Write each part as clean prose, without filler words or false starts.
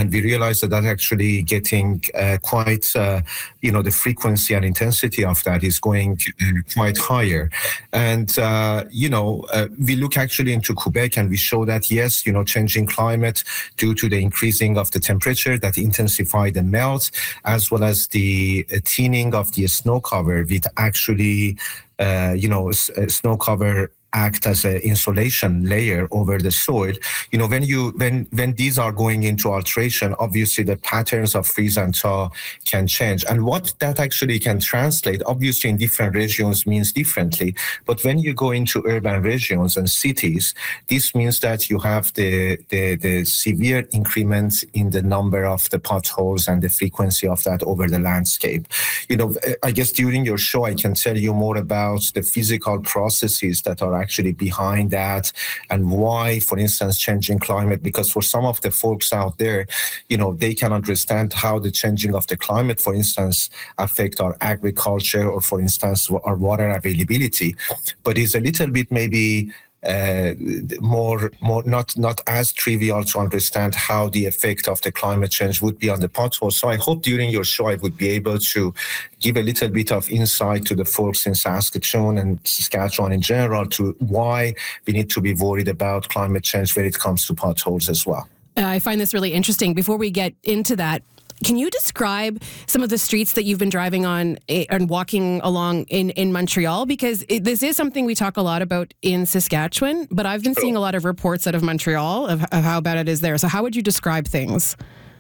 And we realized that actually getting quite, the frequency and intensity of that is going quite higher. And, we look actually into Quebec and we show that, yes, changing climate due to the increasing of the temperature that intensify the melt, as well as the thinning of the snow cover with actually, snow cover act as an insulation layer over the soil. When these are going into alteration, obviously the patterns of freeze and thaw can change. And what that actually can translate, obviously in different regions means differently. But when you go into urban regions and cities, this means that you have the severe increment in the number of the potholes and the frequency of that over the landscape. I guess during your show, I can tell you more about the physical processes that are actually behind that and why, for instance, changing climate, because for some of the folks out there, they can understand how the changing of the climate, for instance, affect our agriculture or, for instance, our water availability. But it's a little bit maybe more not as trivial to understand how the effect of the climate change would be on the potholes. So I hope during your show I would be able to give a little bit of insight to the folks in Saskatchewan and Saskatchewan in general to why we need to be worried about climate change when it comes to potholes as well. I find this really interesting. Before we get into that, can you describe some of the streets that you've been driving on and walking along in Montreal? Because this is something we talk a lot about in Saskatchewan, but I've been seeing a lot of reports out of Montreal of how bad it is there. So how would you describe things?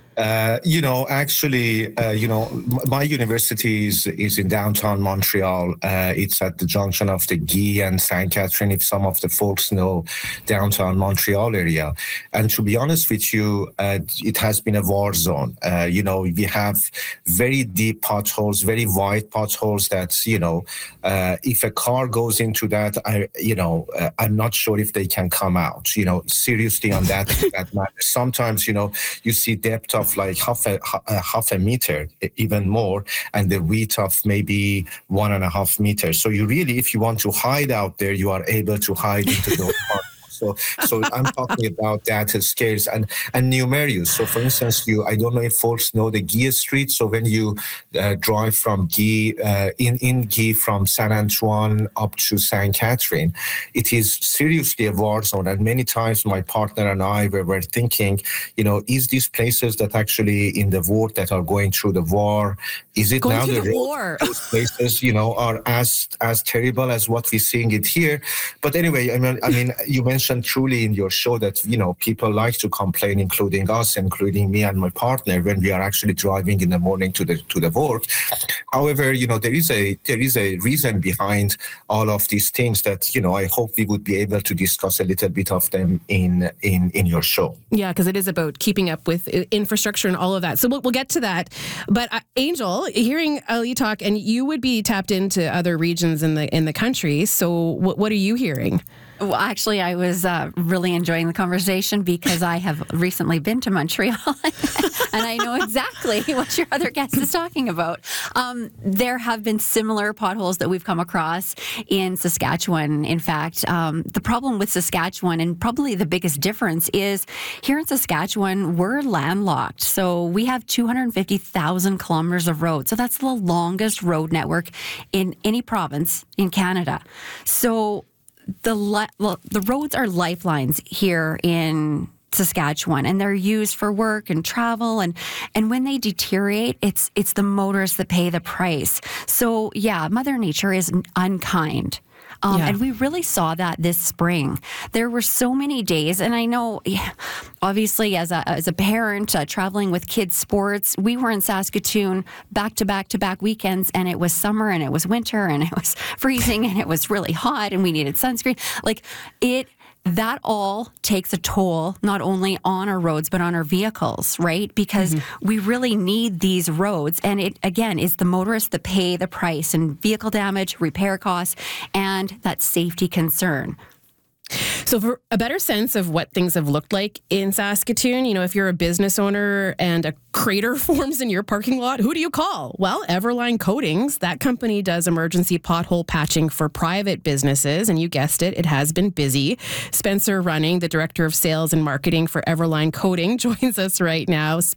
My university is in downtown Montreal. It's at the junction of the Guy and St. Catherine, if some of the folks know downtown Montreal area. And to be honest with you, it has been a war zone. We have very deep potholes, very wide potholes that, if a car goes into that, I'm not sure if they can come out, seriously on that matter. Sometimes, you see depth of like half a meter, even more, and the width of maybe 1.5 meters. So you really, if you want to hide out there, you are able to hide into those parts. So I'm talking about that scales and New Marius. So for instance, I don't know if folks know the Guy Street. So when you drive from Guy, in Guy from Saint Antoine up to Saint Catherine, it is seriously a war zone. And many times my partner and I were thinking, is these places that actually in the war that are going through the war, is it going now the war? Those places, are as terrible as what we're seeing it here. But anyway, I mean, you mentioned truly in your show that, people like to complain, including us, including me and my partner, when we are actually driving in the morning to the work. However, there is a reason behind all of these things that, I hope we would be able to discuss a little bit of them in your show. Yeah, because it is about keeping up with infrastructure and all of that. So we'll get to that. But Angel, hearing Ali talk, and you would be tapped into other regions in the country. So what are you hearing? Well, actually, I was really enjoying the conversation because I have recently been to Montreal and I know exactly what your other guest is talking about. There have been similar potholes that we've come across in Saskatchewan. In fact, the problem with Saskatchewan, and probably the biggest difference, is here in Saskatchewan, we're landlocked. So we have 250,000 kilometers of road. So that's the longest road network in any province in Canada. So the roads are lifelines here in Saskatchewan, and they're used for work and travel, and when they deteriorate, it's the motorists that pay the price. So yeah, Mother Nature is unkind. And we really saw that this spring. There were so many days, and I know, obviously, as a parent traveling with kids' sports, we were in Saskatoon back to back weekends, and it was summer, and it was winter, and it was freezing, and it was really hot, and we needed sunscreen. That all takes a toll, not only on our roads, but on our vehicles, right? Because we really need these roads. And it, again, is the motorists that pay the price and vehicle damage, repair costs, and that safety concern. So for a better sense of what things have looked like in Saskatoon, if you're a business owner and a crater forms in your parking lot, who do you call? Well, Everline Coatings. That company does emergency pothole patching for private businesses. And you guessed it, it has been busy. Spencer Running, the Director of Sales and Marketing for Everline Coating, joins us right now.